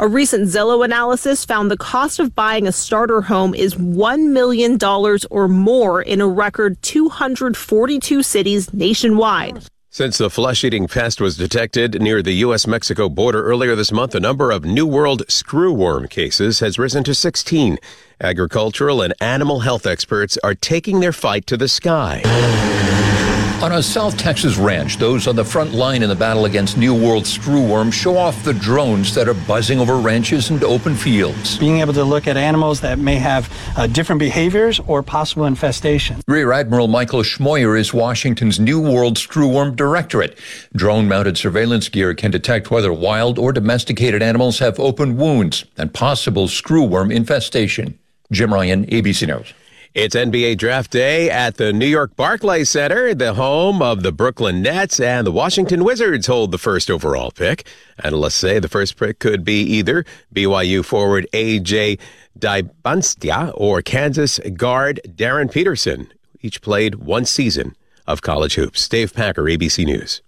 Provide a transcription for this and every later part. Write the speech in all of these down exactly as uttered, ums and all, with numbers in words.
A recent Zillow analysis found the cost of buying a starter home is one million dollars or more in a record two hundred forty-two cities nationwide. Since the flesh-eating pest was detected near the U S Mexico border earlier this month, the number of New World screwworm cases has risen to sixteen. Agricultural and animal health experts are taking their fight to the sky. On a South Texas ranch, those on the front line in the battle against New World screwworm show off the drones that are buzzing over ranches and open fields. Being able to look at animals that may have uh, different behaviors or possible infestation. Rear Admiral Michael Schmoyer is Washington's New World Screwworm Directorate. Drone-mounted surveillance gear can detect whether wild or domesticated animals have open wounds and possible screwworm infestation. Jim Ryan, A B C News. It's N B A Draft Day at the New York Barclays Center, the home of the Brooklyn Nets, and the Washington Wizards hold the first overall pick. Analysts say the first pick could be either B Y U forward A J Dybantya or Kansas guard Darren Peterson. Each played one season of college hoops. Dave Packer, A B C News.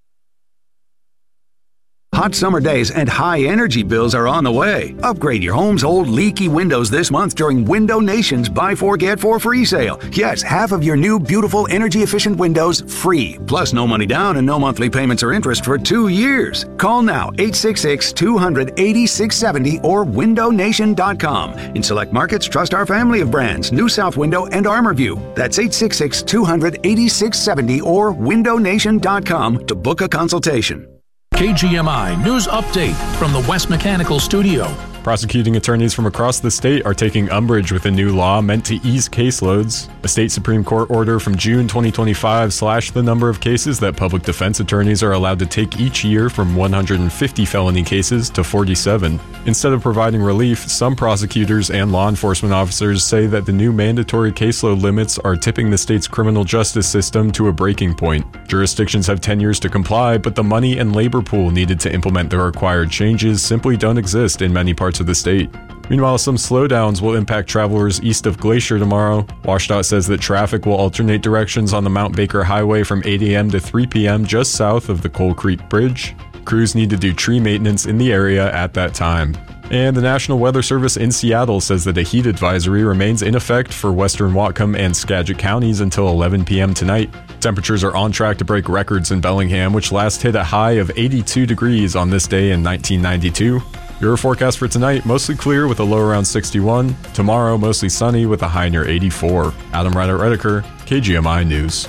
Hot summer days and high energy bills are on the way. Upgrade your home's old leaky windows this month during Window Nation's Buy Four Get Four free sale. Yes, half of your new beautiful energy efficient windows free. Plus no money down and no monthly payments or interest for two years. Call now eight six six, two hundred, eighty-six seventy or window nation dot com. In select markets, trust our family of brands, New South Window and ArmorView. That's eight six six, two hundred, eighty-six seventy or window nation dot com to book a consultation. K G M I News Update from the West Mechanical Studio. Prosecuting attorneys from across the state are taking umbrage with a new law meant to ease caseloads. A state Supreme Court order from June twenty twenty-five slashed the number of cases that public defense attorneys are allowed to take each year from one hundred fifty felony cases to forty-seven. Instead of providing relief, some prosecutors and law enforcement officers say that the new mandatory caseload limits are tipping the state's criminal justice system to a breaking point. Jurisdictions have ten years to comply, but the money and labor pool needed to implement the required changes simply don't exist in many parts of the state. Meanwhile, some slowdowns will impact travelers east of Glacier tomorrow. WashDOT says that traffic will alternate directions on the Mount Baker Highway from eight a.m. to three p.m. just south of the Coal Creek Bridge. Crews need to do tree maintenance in the area at that time. And the National Weather Service in Seattle says that a heat advisory remains in effect for western Whatcom and Skagit counties until eleven p.m. tonight. Temperatures are on track to break records in Bellingham, which last hit a high of eighty-two degrees on this day in nineteen ninety-two. Your forecast for tonight, mostly clear with a low around sixty-one. Tomorrow, mostly sunny with a high near eighty-four. Adam Ryder-Redeker, K G M I News.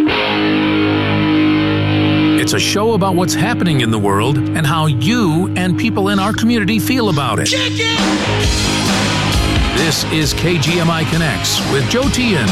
It's a show about what's happening in the world and how you and people in our community feel about it. Chicken! This is K G M I Connects with Joe Tian.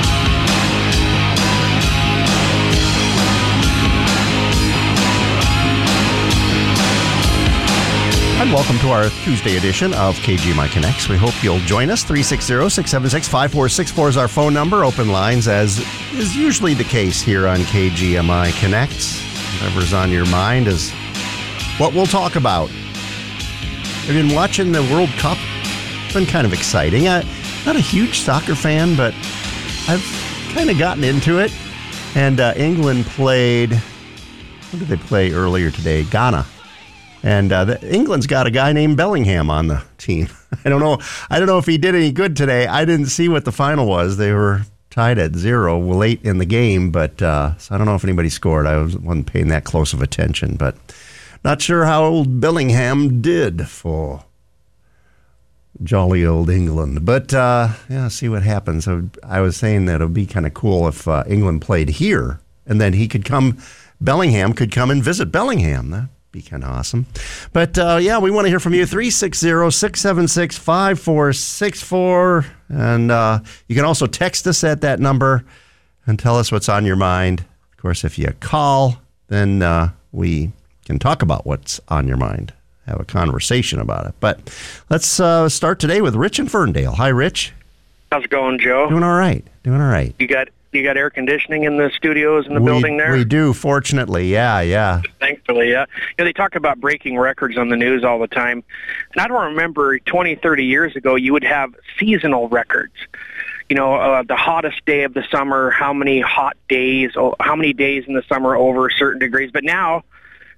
And welcome to our Tuesday edition of K G M I Connects. We hope you'll join us. three six zero, six seven six, five four six four is our phone number. Open lines, as is usually the case here on K G M I Connects. Whatever's on your mind is what we'll talk about. I've been watching the World Cup. It's been kind of exciting. I'm not a huge soccer fan, but I've kind of gotten into it. And uh, England played, what did they play earlier today? Ghana. And uh, the, England's got a guy named Bellingham on the team. I don't know. I don't know if he did any good today. I didn't see what the final was. They were tied at zero late in the game, but uh, so I don't know if anybody scored. I wasn't paying that close of attention, but not sure how old Bellingham did for jolly old England. But uh, yeah, see what happens. So I was saying that it would be kind of cool if uh, England played here, and then he could come. Bellingham could come and visit Bellingham. That be kind of awesome. But uh, yeah, we want to hear from you. three six zero, six seven six, five four six four. And uh, you can also text us at that number and tell us what's on your mind. Of course, if you call, then uh, we can talk about what's on your mind, have a conversation about it. But let's uh, start today with Rich in Ferndale. Hi, Rich. How's it going, Joe? Doing all right. Doing all right. You got you got air conditioning in the studios in the we, building there? We do, fortunately. Yeah, yeah. Thankfully, yeah. You know, they talk about breaking records on the news all the time. And I don't remember twenty, thirty years ago, you would have seasonal records. You know, uh, the hottest day of the summer, how many hot days, how many days in the summer over certain degrees. But now,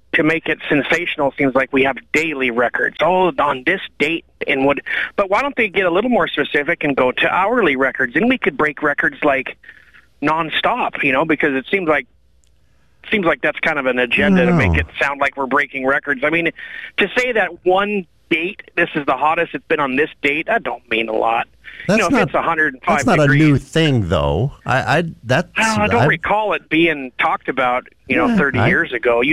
to make it sensational seems like we have daily records. Oh, on this date and what? But why don't they get a little more specific and go to hourly records? And we could break records like nonstop, you know, because it seems like seems like that's kind of an agenda to make it sound like we're breaking records. I mean, to say that one date, this is the hottest it's been on this date, that don't mean a lot. That's you know, not, if it's one hundred five that's not degrees, a new thing, though. I, I, that's, I don't I, recall it being talked about, you know, Yeah, thirty I- years ago.